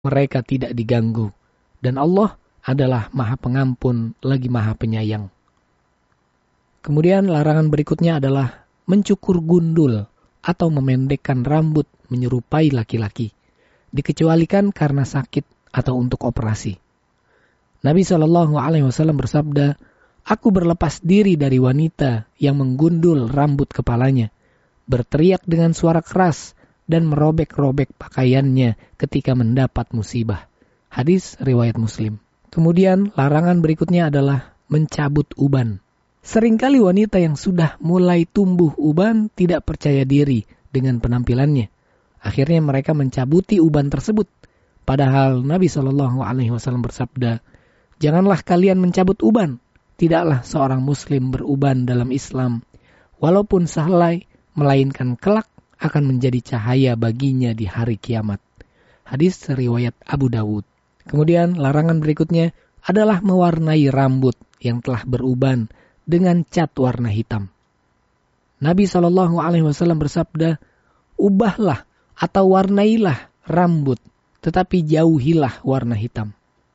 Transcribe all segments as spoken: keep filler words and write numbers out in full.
mereka tidak diganggu. Dan Allah adalah Maha Pengampun lagi Maha Penyayang. Kemudian larangan berikutnya adalah mencukur gundul atau memendekkan rambut menyerupai laki-laki. Dikecualikan karena sakit atau untuk operasi. Nabi shallallahu alaihi wasallam bersabda, "Aku berlepas diri dari wanita yang menggundul rambut kepalanya, berteriak dengan suara keras, dan merobek-robek pakaiannya ketika mendapat musibah." Hadis riwayat Muslim. Kemudian larangan berikutnya adalah mencabut uban. Seringkali wanita yang sudah mulai tumbuh uban tidak percaya diri dengan penampilannya. Akhirnya mereka mencabuti uban tersebut. Padahal Nabi shallallahu alaihi wasallam bersabda, "Janganlah kalian mencabut uban. Tidaklah seorang muslim beruban dalam Islam, walaupun sehelai, melainkan kelak akan menjadi cahaya baginya di hari kiamat." Hadis riwayat Abu Dawud. Kemudian larangan berikutnya adalah mewarnai rambut yang telah beruban dengan cat warna hitam. Nabi shallallahu alaihi wasallam bersabda, "Ubahlah atau warnailah rambut, tetapi jauhilah warna hitam."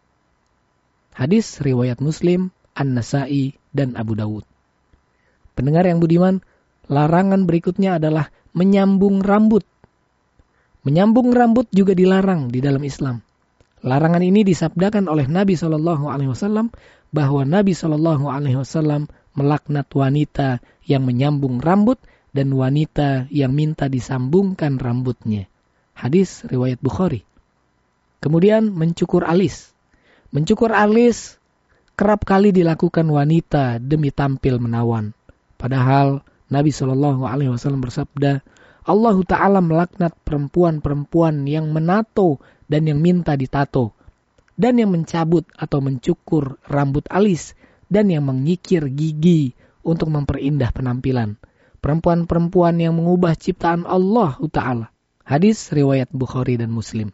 Hadis riwayat Muslim, An-Nasa'i, dan Abu Dawud. Pendengar yang budiman, larangan berikutnya adalah menyambung rambut. Menyambung rambut juga dilarang di dalam Islam. Larangan ini disabdakan oleh Nabi shallallahu alaihi wasallam bahwa Nabi shallallahu alaihi wasallam melaknat wanita yang menyambung rambut dan wanita yang minta disambungkan rambutnya. Hadis riwayat Bukhari. Kemudian mencukur alis. Mencukur alis kerap kali dilakukan wanita demi tampil menawan. Padahal Nabi shallallahu alaihi wasallam bersabda, Allah Ta'ala melaknat perempuan-perempuan yang menato dan yang minta ditato, dan yang mencabut atau mencukur rambut alis, dan yang mengikir gigi untuk memperindah penampilan. Perempuan-perempuan yang mengubah ciptaan Allah Ta'ala. Hadis riwayat Bukhari dan Muslim.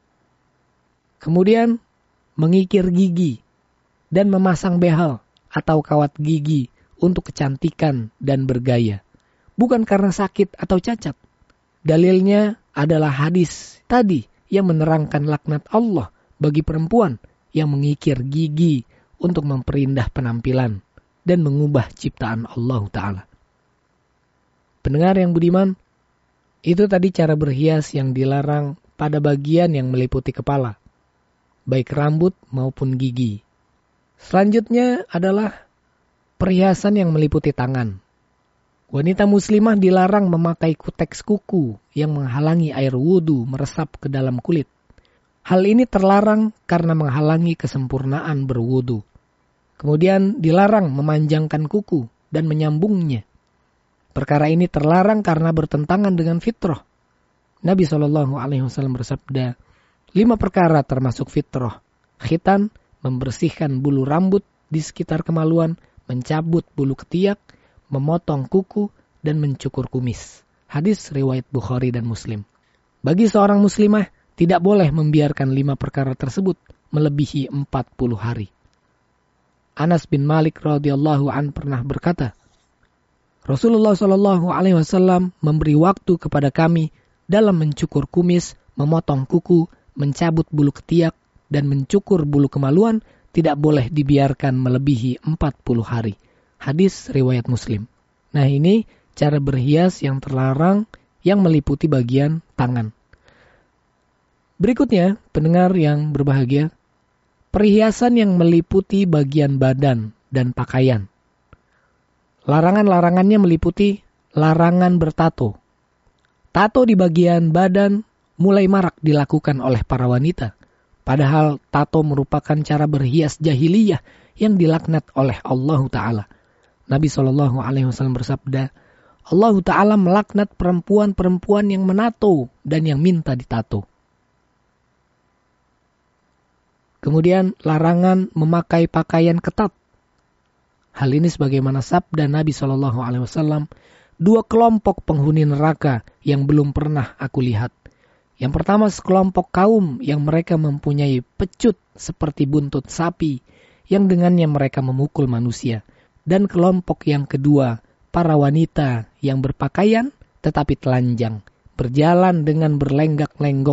Kemudian mengikir gigi dan memasang behel atau kawat gigi untuk kecantikan dan bergaya. Bukan karena sakit atau cacat. Dalilnya adalah hadis tadi yang menerangkan laknat Allah bagi perempuan yang mengikir gigi untuk memperindah penampilan dan mengubah ciptaan Allah Ta'ala. Pendengar yang budiman, itu tadi cara berhias yang dilarang pada bagian yang meliputi kepala, baik rambut maupun gigi. Selanjutnya adalah perhiasan yang meliputi tangan. Wanita muslimah dilarang memakai kuteks kuku yang menghalangi air wudhu meresap ke dalam kulit. Hal ini terlarang karena menghalangi kesempurnaan berwudhu. Kemudian dilarang memanjangkan kuku dan menyambungnya. Perkara ini terlarang karena bertentangan dengan fitrah. Nabi shallallahu alaihi wasallam bersabda, lima perkara termasuk fitrah: khitan, membersihkan bulu rambut di sekitar kemaluan, mencabut bulu ketiak, memotong kuku, dan mencukur kumis. Hadis riwayat Bukhari dan Muslim. Bagi seorang muslimah, tidak boleh membiarkan lima perkara tersebut melebihi empat puluh hari. Anas bin Malik radhiyallahu an pernah berkata, Rasulullah shallallahu alaihi wasallam memberi waktu kepada kami dalam mencukur kumis, memotong kuku, mencabut bulu ketiak, dan mencukur bulu kemaluan tidak boleh dibiarkan melebihi empat puluh hari. Hadis riwayat Muslim. Nah, ini cara berhias yang terlarang yang meliputi bagian tangan. Berikutnya, pendengar yang berbahagia, perhiasan yang meliputi bagian badan dan pakaian. Larangan-larangannya meliputi larangan bertato. Tato di bagian badan mulai marak dilakukan oleh para wanita. Padahal tato merupakan cara berhias jahiliyah yang dilaknat oleh Allah Ta'ala. Nabi shallallahu alaihi wasallam bersabda, Allah Ta'ala melaknat perempuan-perempuan yang menato dan yang minta ditato. Kemudian larangan memakai pakaian ketat. Hal ini sebagaimana sabda Nabi shallallahu alaihi wasallam, dua kelompok penghuni neraka yang belum pernah aku lihat. Yang pertama sekelompok kaum yang mereka mempunyai pecut seperti buntut sapi, yang dengannya mereka memukul manusia. Dan kelompok yang kedua, para wanita yang berpakaian tetapi telanjang, berjalan dengan berlenggak-lenggok,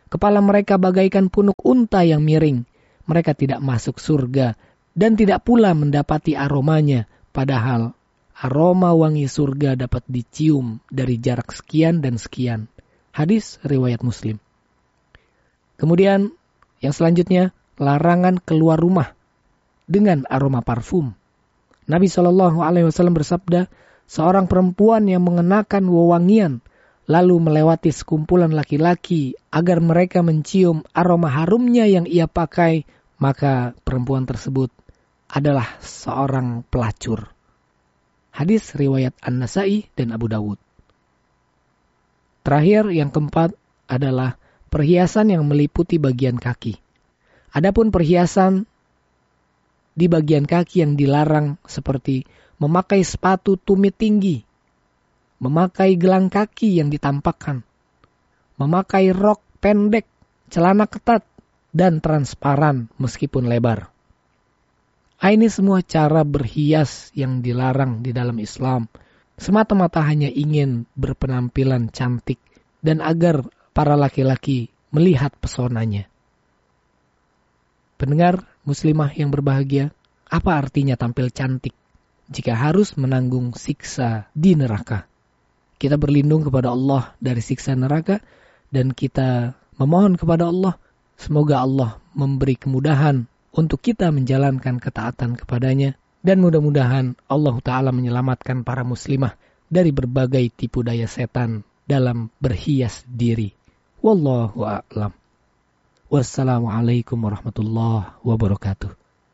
Kepala mereka bagaikan punuk unta yang miring. Mereka tidak masuk surga dan tidak pula mendapati aromanya, padahal aroma wangi surga dapat dicium dari jarak sekian dan sekian. Hadis riwayat Muslim. Kemudian yang selanjutnya, larangan keluar rumah dengan aroma parfum. Nabi shallallahu alaihi wasallam bersabda, seorang perempuan yang mengenakan wewangian lalu melewati sekumpulan laki-laki agar mereka mencium aroma harumnya yang ia pakai, maka perempuan tersebut adalah seorang pelacur. Hadis riwayat An-Nasa'i dan Abu Dawud. Terakhir, yang keempat adalah perhiasan yang meliputi bagian kaki. Adapun perhiasan di bagian kaki yang dilarang seperti memakai sepatu tumit tinggi, memakai gelang kaki yang ditampakkan, memakai rok pendek, celana ketat, dan transparan meskipun lebar. Ini semua cara berhias yang dilarang di dalam Islam, semata-mata hanya ingin berpenampilan cantik dan agar para laki-laki melihat pesonanya. Pendengar muslimah yang berbahagia, apa artinya tampil cantik jika harus menanggung siksa di neraka? Kita berlindung kepada Allah dari siksa neraka dan kita memohon kepada Allah, semoga Allah memberi kemudahan untuk kita menjalankan ketaatan kepadanya, dan mudah-mudahan Allah Ta'ala menyelamatkan para muslimah dari berbagai tipu daya setan dalam berhias diri. Wallahu a'lam. Wassalamualaikum warahmatullahi wabarakatuh.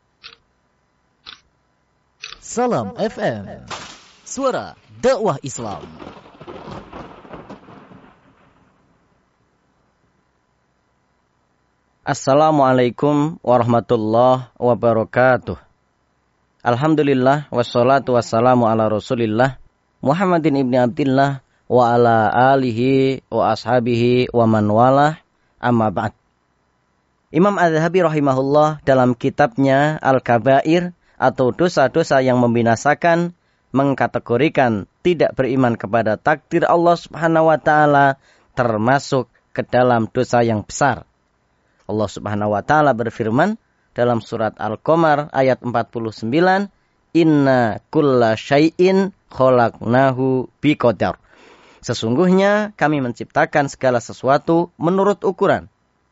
Salam F M, suara dakwah Islam. Assalamualaikum warahmatullahi wabarakatuh. Alhamdulillah wassalatu wassalamu ala Rasulillah Muhammadin ibni Abdillah wa ala alihi wa ashabihi wa man walah, amma ba'd. Imam Az-Zahabi rahimahullah dalam kitabnya Al-Kabair atau dosa-dosa yang membinasakan mengkategorikan tidak beriman kepada takdir Allah Subhanahu wa taala termasuk ke dalam dosa yang besar. Allah Subhanahu wa taala berfirman dalam surat Al-Qamar ayat empat puluh sembilan, "Inna kulla syai'in khalaqnahu biqadar." Sesungguhnya kami menciptakan segala sesuatu menurut ukuran.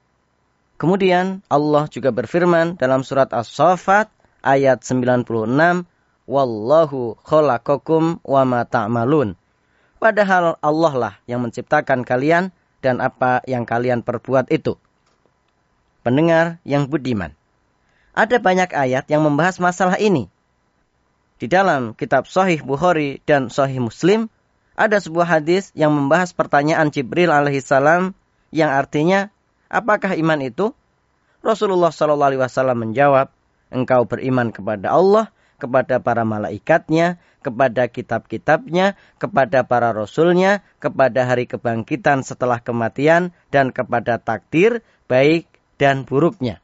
Kemudian Allah juga berfirman dalam surat As-Saffat ayat sembilan puluh enam, "Wallahu khalaqakum wa ma ta'malun." Padahal Allah lah yang menciptakan kalian dan apa yang kalian perbuat itu. Pendengar yang budiman, ada banyak ayat yang membahas masalah ini. Di dalam kitab Sahih Bukhari dan Sahih Muslim, ada sebuah hadis yang membahas pertanyaan Jibril alaihissalam yang artinya, apakah iman itu? Rasulullah shallallahu alaihi wasallam menjawab, engkau beriman kepada Allah, kepada para malaikatnya, kepada kitab-kitabnya, kepada para rasulnya, kepada hari kebangkitan setelah kematian, dan kepada takdir baik dan buruknya.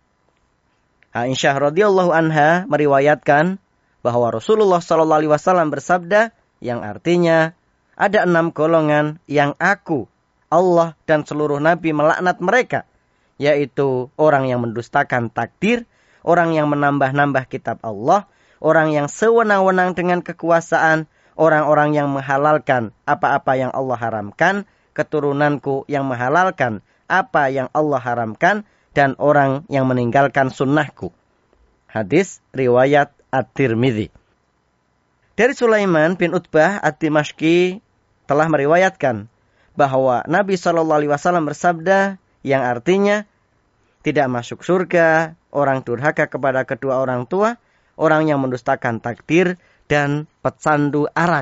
Aisyah radhiyallahu anha meriwayatkan bahwa Rasulullah shallallahu alaihi wasallam bersabda yang artinya ada enam golongan yang aku, Allah dan seluruh nabi melaknat mereka, yaitu orang yang mendustakan takdir, orang yang menambah-nambah kitab Allah, orang yang sewenang-wenang dengan kekuasaan, orang-orang yang menghalalkan apa-apa yang Allah haramkan, keturunanku yang menghalalkan apa yang Allah haramkan, dan orang yang meninggalkan sunnahku. Hadis riwayat At-Tirmidzi. Dari Sulaiman bin Utbah Ad-Dimashqi telah meriwayatkan bahwa Nabi shallallahu alaihi wasallam bersabda yang artinya tidak masuk surga orang durhaka kepada kedua orang tua, orang yang mendustakan takdir, dan pecandu arak.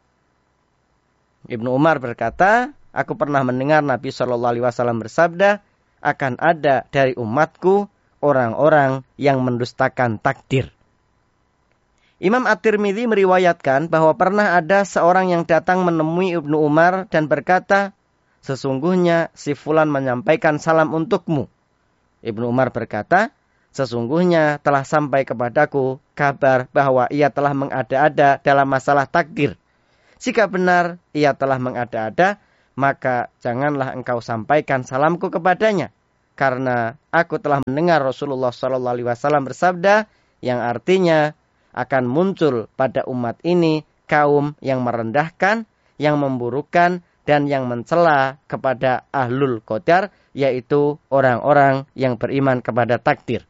Ibnu Umar berkata, aku pernah mendengar Nabi shallallahu alaihi wasallam bersabda, akan ada dari umatku orang-orang yang mendustakan takdir. Imam At-Tirmidzi meriwayatkan bahwa pernah ada seorang yang datang menemui Ibnu Umar dan berkata, sesungguhnya si fulan menyampaikan salam untukmu. Ibnu Umar berkata, sesungguhnya telah sampai kepadaku kabar bahwa ia telah mengada-ada dalam masalah takdir. Jika benar ia telah mengada-ada, maka janganlah engkau sampaikan salamku kepadanya. karena aku telah mendengar Rasulullah shallallahu alaihi wasallam bersabda, yang artinya akan muncul pada umat ini kaum yang merendahkan, yang memburukkan, dan yang mencela kepada ahlul qadar, yaitu orang-orang yang beriman kepada takdir.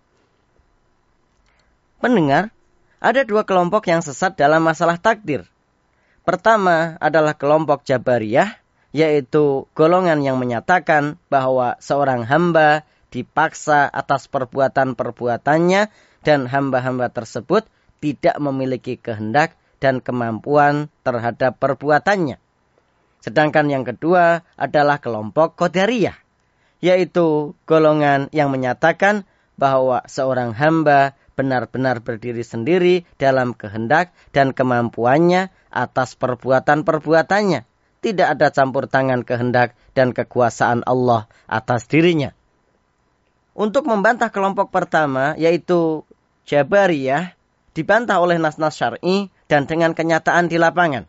Pendengar, ada dua kelompok yang sesat dalam masalah takdir. Pertama adalah kelompok Jabariyah, yaitu golongan yang menyatakan bahwa seorang hamba dipaksa atas perbuatan-perbuatannya dan hamba-hamba tersebut tidak memiliki kehendak dan kemampuan terhadap perbuatannya. Sedangkan yang kedua adalah kelompok Qadariyah, yaitu golongan yang menyatakan bahwa seorang hamba benar-benar berdiri sendiri dalam kehendak dan kemampuannya atas perbuatan-perbuatannya. Tidak ada campur tangan kehendak dan kekuasaan Allah atas dirinya. Untuk membantah kelompok pertama, yaitu Jabariyah, dibantah oleh nas-nas syar'i dan dengan kenyataan di lapangan.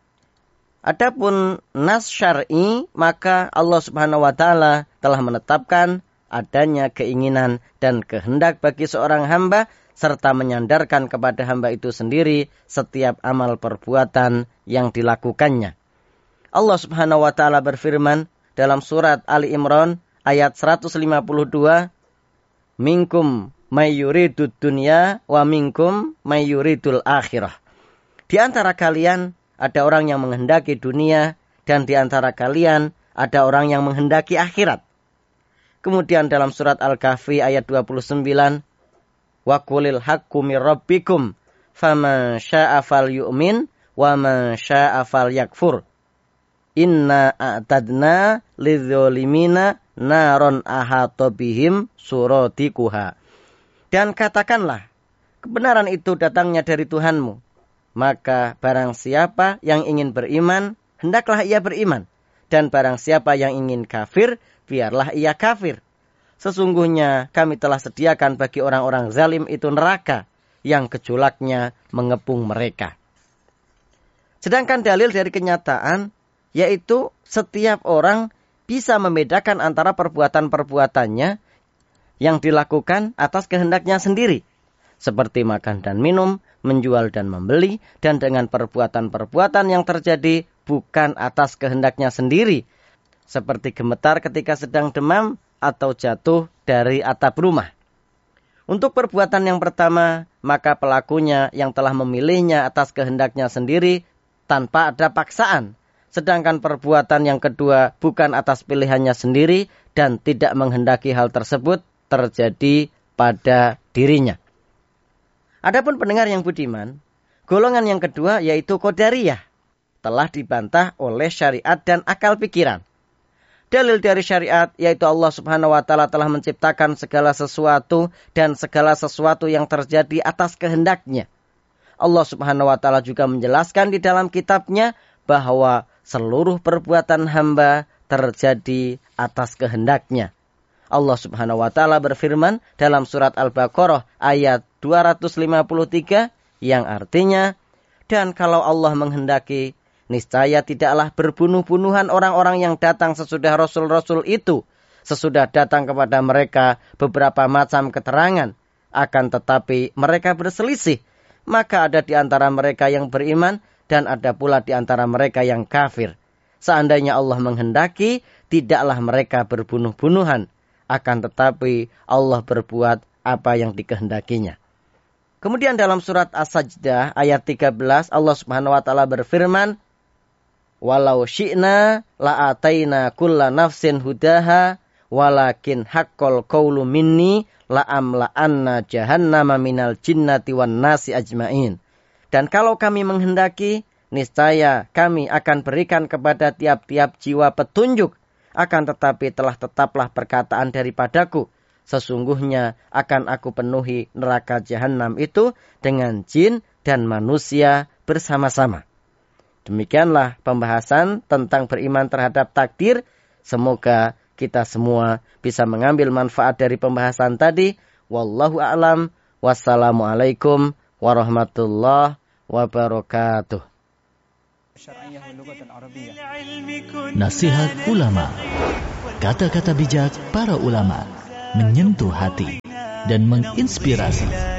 Adapun nas syar'i, maka Allah Subhanahu wa taala telah menetapkan adanya keinginan dan kehendak bagi seorang hamba serta menyandarkan kepada hamba itu sendiri setiap amal perbuatan yang dilakukannya. Allah Subhanahu wa taala berfirman dalam surat Ali Imran ayat seratus lima puluh dua, "Minkum may yuridud dunya wa minkum may yuridul akhirah." Di antara kalian ada orang yang menghendaki dunia dan di antara kalian ada orang yang menghendaki akhirat. Kemudian dalam surat Al-Kahfi ayat dua puluh sembilan, "Wa qulil haqqu mir rabbikum faman syaa'a falyu'min wa man syaa'a falyakfur. Inna a'tadna lidzolimina naron ahata bihim suratikuha." Dan katakanlah, kebenaran itu datangnya dari Tuhanmu. Maka barang siapa yang ingin beriman, hendaklah ia beriman. Dan barang siapa yang ingin kafir, biarlah ia kafir. Sesungguhnya kami telah sediakan bagi orang-orang zalim itu neraka yang gejolaknya mengepung mereka. Sedangkan dalil dari kenyataan, yaitu setiap orang bisa membedakan antara perbuatan-perbuatannya yang dilakukan atas kehendaknya sendiri. Seperti makan dan minum, menjual dan membeli, dan dengan perbuatan-perbuatan yang terjadi bukan atas kehendaknya sendiri. Seperti gemetar ketika sedang demam atau jatuh dari atap rumah. Untuk perbuatan yang pertama, maka pelakunya yang telah memilihnya atas kehendaknya sendiri tanpa ada paksaan. Sedangkan perbuatan yang kedua bukan atas pilihannya sendiri dan tidak menghendaki hal tersebut terjadi pada dirinya. Adapun pendengar yang budiman, golongan yang kedua yaitu Qadariyah telah dibantah oleh syariat dan akal pikiran. Dalil dari syariat yaitu Allah Subhanahu wa taala telah menciptakan segala sesuatu dan segala sesuatu yang terjadi atas kehendaknya. Allah Subhanahu wa taala juga menjelaskan di dalam kitabnya bahwa seluruh perbuatan hamba terjadi atas kehendaknya. Allah Subhanahu wa taala berfirman dalam surat Al-Baqarah ayat dua ratus lima puluh tiga yang artinya, "Dan kalau Allah menghendaki, niscaya tidaklah berbunuh-bunuhan orang-orang yang datang sesudah Rasul-Rasul itu, sesudah datang kepada mereka beberapa macam keterangan, akan tetapi mereka berselisih. Maka ada di antara mereka yang beriman dan ada pula di antara mereka yang kafir. Seandainya Allah menghendaki, tidaklah mereka berbunuh-bunuhan. Akan tetapi Allah berbuat apa yang dikehendakinya." Kemudian dalam surat As-Sajdah ayat tiga belas Allah Subhanahu wa taala berfirman, "Walau syi'na la'ataina kulla nafsin hudaha walakin haqqal qawlu minni la'amla'anna jahannama minal jinnati wan nasi ajmain." Dan kalau kami menghendaki, niscaya kami akan berikan kepada tiap-tiap jiwa petunjuk. Akan tetapi telah tetaplah perkataan daripadaku. Sesungguhnya akan aku penuhi neraka jahanam itu dengan jin dan manusia bersama-sama. Demikianlah pembahasan tentang beriman terhadap takdir. Semoga kita semua bisa mengambil manfaat dari pembahasan tadi. Wallahu a'lam. Wassalamualaikum warahmatullahi wabarakatuh. Nasihat ulama. Kata-kata bijak para ulama menyentuh hati dan menginspirasi